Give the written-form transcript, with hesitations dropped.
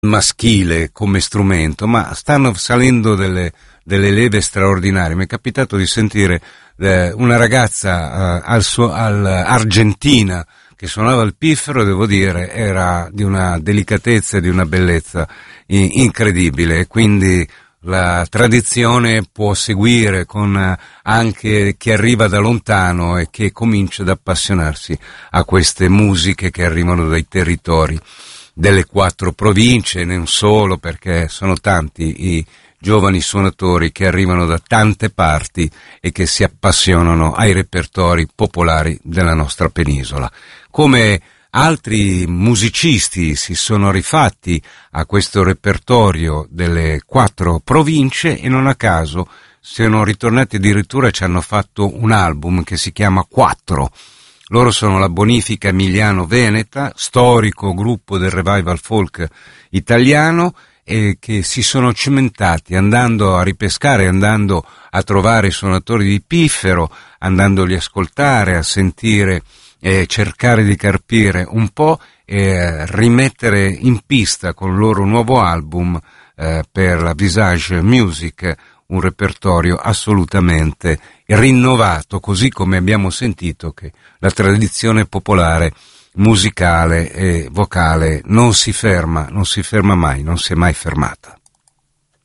maschile come strumento, ma stanno salendo delle leve straordinarie. Mi è capitato di sentire una ragazza argentina che suonava il piffero, devo dire, era di una delicatezza e di una bellezza incredibile, quindi la tradizione può seguire con anche chi arriva da lontano e che comincia ad appassionarsi a queste musiche che arrivano dai territori delle 4 province, non solo, perché sono tanti i giovani suonatori che arrivano da tante parti e che si appassionano ai repertori popolari della nostra penisola. Come altri musicisti si sono rifatti a questo repertorio delle 4 province e non a caso sono ritornati addirittura e ci hanno fatto un album che si chiama 4. Loro sono la Bonifica Emiliano-Veneta, storico gruppo del revival folk italiano, e che si sono cimentati andando a ripescare, andando a trovare i suonatori di piffero, andandoli a ascoltare, a sentire, cercare di carpire un po' e rimettere in pista con il loro nuovo album per la Visage Music un repertorio assolutamente rinnovato, così come abbiamo sentito che la tradizione popolare musicale e vocale non si ferma mai, non si è mai fermata.